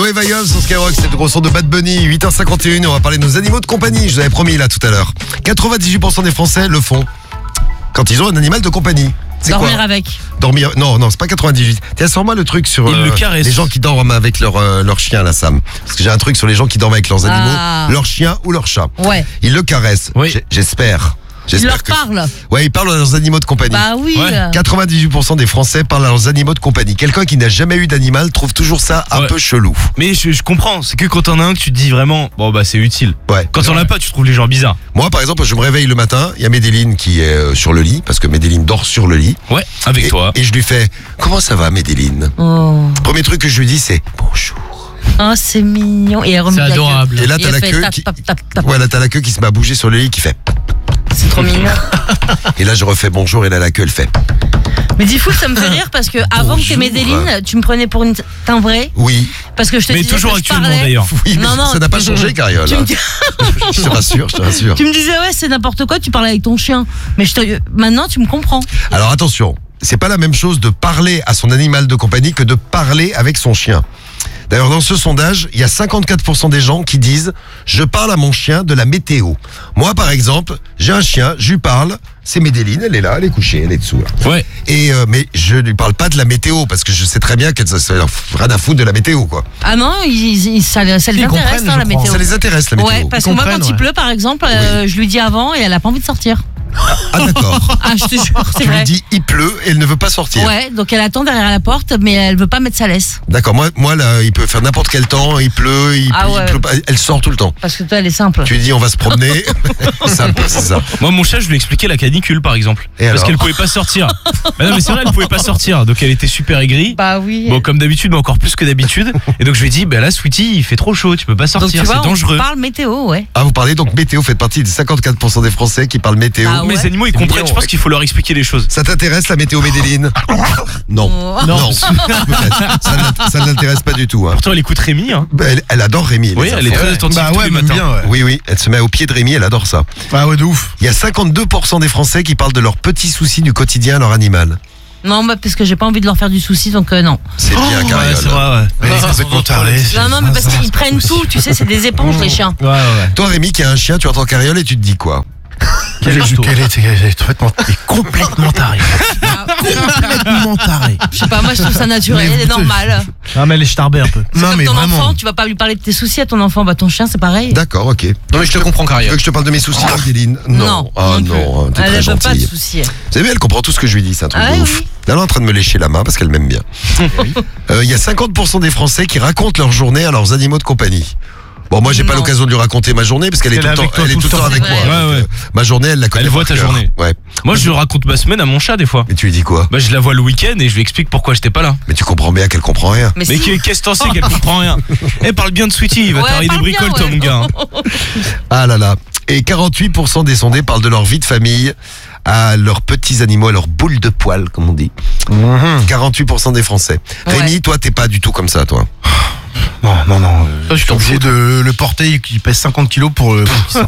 Noé Vailleul sur Skyrock, c'est le gros son de Bad Bunny, 8h51, on va parler de nos animaux de compagnie, je vous avais promis là tout à l'heure. 98% des Français le font quand ils ont un animal de compagnie. C'est Dormir quoi avec. Dormir, non, c'est pas 98. Tiens, sors-moi le truc sur Il le caresse. les gens qui dorment avec leur chien, là, Sam. Parce que j'ai un truc sur les gens qui dorment avec leurs animaux, leur chien ou leur chat. Ouais. Ils le caressent, Oui. j'espère. Ils leur parlent. Ouais, ils parlent à leurs animaux de compagnie. Bah oui. Ouais. 98% des Français parlent à leurs animaux de compagnie. Quelqu'un qui n'a jamais eu d'animal trouve toujours ça un Ouais. peu chelou. Mais je comprends, c'est que quand t'en as un que tu te dis vraiment, bon bah c'est utile. Ouais. Quand t'en as pas, tu trouves les gens bizarres. Moi, par exemple, je me réveille le matin, il y a Médéline qui est sur le lit, parce que Médéline dort sur le lit. Ouais, avec toi. Et je lui fais, comment ça va, Médéline? Oh. Premier truc que je lui dis, c'est bonjour. Oh, c'est mignon. Et elle remet C'est la queue. adorable. Et là, t'as elle la fait queue tap, qui... tap, tap, tap. Ouais, là, t'as la queue qui se met à bouger sur le lit, qui fait... C'est trop mignon. Et là, je refais bonjour, et là, la queue, elle fait... Mais dis fou, ça me fait rire parce que avant que Bonjour. t'aies Médéline, tu me prenais pour une timbrée. Oui. Parce que je te Mais disais toujours que je actuellement parlais. d'ailleurs. Oui, mais Non, non, ça n'a pas changé, Cariole. Tu me, dis- Je te rassure, je te rassure. tu me disais, ouais, c'est n'importe quoi, tu parlais avec ton chien. Mais maintenant, tu me comprends. Alors, attention, c'est pas la même chose de parler à son animal de compagnie que de parler avec son chien. D'ailleurs, dans ce sondage, il y a 54% des gens qui disent « Je parle à mon chien de la météo ». Moi, par exemple, j'ai un chien, je lui parle, c'est Médéline, elle est là, elle est couchée, elle est dessous. Là. Ouais. Et mais je lui parle pas de la météo, parce que je sais très bien qu'elle ça rien à foutre de la météo, quoi. Ah non, ça les intéresse, comprennent, hein, la je crois. météo. Ça les intéresse, la météo. Ouais, parce que moi, quand comprennent, il ouais. pleut, par exemple, je lui dis avant et elle a pas envie de sortir. Ah, d'accord. Ah, je te jure, c'est Tu lui vrai. dis « Il pleut » et elle ne veut pas sortir. Ouais, donc elle attend derrière la porte, mais elle veut pas mettre sa laisse. D'accord, moi là, il peut faire n'importe quel temps, il pleut, il ouais. pleut pas, elle sort tout le temps. Parce que toi, elle est simple. Tu lui dis « On va se promener ». C'est ça. Moi mon chat je lui expliquais la canicule par exemple. Et Parce alors qu'elle pouvait pas sortir. Bah non mais c'est vrai elle pouvait pas sortir. Donc elle était super aigrie. Bah oui. Bon comme d'habitude mais encore plus que d'habitude. Et donc je lui ai dit bah là Sweetie il fait trop chaud, tu peux pas donc tu sortir, vois, c'est dangereux. on parle météo, ouais. Ah, vous parlez donc météo, faites partie des 54% des Français qui parlent météo. Ah ouais. Les animaux ils C'est comprennent, mignon, je pense ouais. qu'il faut leur expliquer les choses. Ça t'intéresse la météo Médéline? Non. Oh. Non. Peut-être. Ça ne l'intéresse pas du tout. Hein. Pourtant elle écoute Rémi hein. Bah, elle adore Rémi. Oui, les elle est enfants. très attentive Bah tous ouais, les même matins. bien, ouais. Oui, elle se met au pied de Rémi, elle adore ça. Bah ouais, de ouf. Il y a 52% des Français qui parlent de leurs petits soucis du quotidien à leur animal. Non, bah, parce que j'ai pas envie de leur faire du souci, donc non. C'est bien, Ouais, Cariole. c'est vrai ouais. Elle est complètement tarée. Non, non, mais parce qu'ils prennent tout, tu sais, c'est des éponges, les chiens. Ouais ouais. Toi, Rémi, qui a un chien, tu entends Cariole et tu te dis quoi? Elle est complètement tarée. Complètement tarée. Je sais pas, moi je trouve ça naturel, Mais c'est normal. Ah, mais elle est starbée un peu. C'est Non, comme mais ton vraiment. enfant, tu vas pas lui parler de tes soucis à ton enfant, bah ton chien c'est pareil. D'accord, ok. Non mais je te comprends Tu veux Cariole. que je te parle de mes soucis, Médéline? Non, Ah non plus. non, t'es Elle très veut pas de gentille. soucis. Vous savez, elle comprend tout ce que je lui dis, c'est un truc Ah de oui, ouf. oui. Elle est en train de me lécher la main parce qu'elle m'aime bien. Il y a 50% des Français qui racontent leur journée à leurs animaux de compagnie. Bon, moi, j'ai pas Non. l'occasion de lui raconter ma journée parce qu'elle est tout le temps, elle est tout le temps avec C'est moi. vrai. Donc, Ouais, ouais. ma journée, elle la connaît Elle voit par ta cœur. journée. Ouais. Moi je raconte ma semaine à mon chat des fois. Et tu lui dis quoi? Bah je la vois le week-end et je lui explique pourquoi j'étais pas là. Mais tu comprends bien qu'elle comprend rien. Mais Mais si. qu'est-ce que t'en sais qu'elle comprend rien? Eh parle bien de Sweetie, il va Ouais, t'arriver des parle bien, bricoles toi ouais. mon gars. hein. Ah là là. Et 48% des sondés parlent de leur vie de famille à leurs petits animaux, à leurs boules de poils, comme on dit. 48% des Français. Ouais. Rémi, toi, t'es pas du tout comme ça, toi. Non. Toi, Je suis obligé de le porter, il pèse 50 kilos pour qu'il sorte.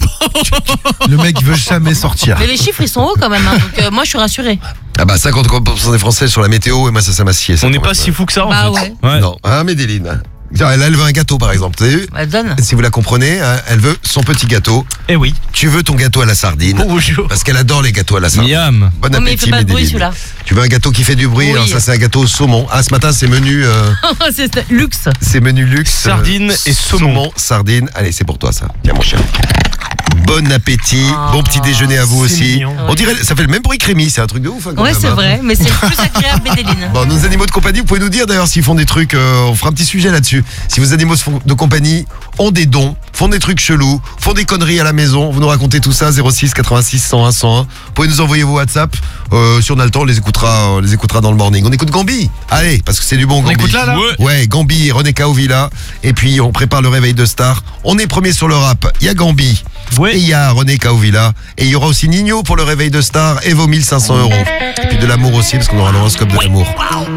Le mec il veut jamais sortir. Mais les chiffres ils sont hauts quand même, hein, donc moi je suis rassurée. Ah bah 50% des Français sur la météo, et moi ça m'a scié. ça, On n'est quand pas même. si fou que ça en Bah fait. ouais. Non, ah Médéline. Elle veut un gâteau par exemple. Vous avez vu? Bah donne. Si vous la comprenez, hein, elle veut son petit gâteau. Eh oui. Tu veux ton gâteau à la sardine. Bonjour. Parce qu'elle adore les gâteaux à la sardine. Miam. Bon Oh, mais il appétit, fait pas de bruit Médéline. celui-là. Tu veux un gâteau qui fait du bruit? Oui. Alors ça c'est un gâteau au saumon. Ah ce matin c'est menu C'est luxe. c'est menu luxe. Sardine et saumon. Sardine. Allez, c'est pour toi ça. Tiens mon chien. Bon appétit, bon petit déjeuner à vous c'est aussi. mignon. On dirait, ça fait le même bruit que Rémi, c'est un truc de ouf. Hein, quand Ouais, même, c'est hein. vrai, mais c'est plus agréable, Médéline. Bon, nos animaux de compagnie, vous pouvez nous dire d'ailleurs s'ils font des trucs, on fera un petit sujet là-dessus. Si vos animaux de compagnie ont des dons, font des trucs chelous, font des conneries à la maison, vous nous racontez tout ça, 06 86 101 101. Vous pouvez nous envoyer vos WhatsApp, si on a le temps, on les écoutera dans le morning. On écoute Gambi. Allez, parce que c'est du bon Gambi. écoute là Ouais. Ouais, Gambi et René Kaovilla. Et puis on prépare le réveil de star. On est premier sur le rap. Il y a Gambi. Ouais. Et il y a René Kaovilla. Et il y aura aussi Nino pour le réveil de star et vos 1500 €. Et puis de l'amour aussi, parce qu'on aura l'horoscope de l'amour.